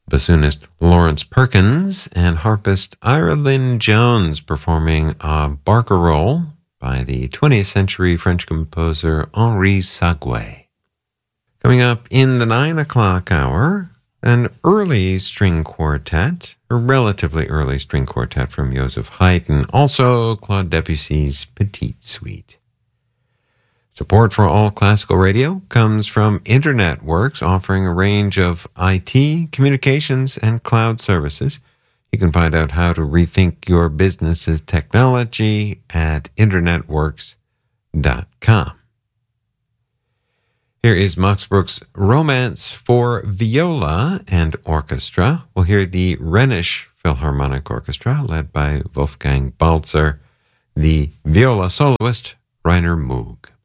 Bassoonist Lawrence Perkins and harpist Ira Lynn Jones performing a barcarolle by the 20th century French composer Henri Saguet. Coming up in the 9 o'clock hour, an early string quartet, a relatively early string quartet from Joseph Haydn, also Claude Debussy's Petite Suite. Support for All Classical Radio comes from Internet Works, offering a range of IT, communications, and cloud services. You can find out how to rethink your business's technology at internetworks.com. Here is Max Bruch's Romance for Viola and Orchestra. We'll hear the Rhenish Philharmonic Orchestra, led by Wolfgang Balzer, the viola soloist Rainer Moog.